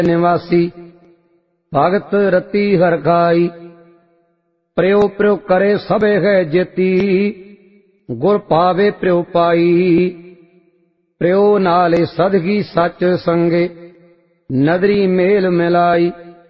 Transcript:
निवासी भगत रति हर खाई प्रयो प्रयो करे सबे है जेती गुर पावे प्रयो पाई प्रयो नाले सदगी सच संगे नदरी मेल मिलाई।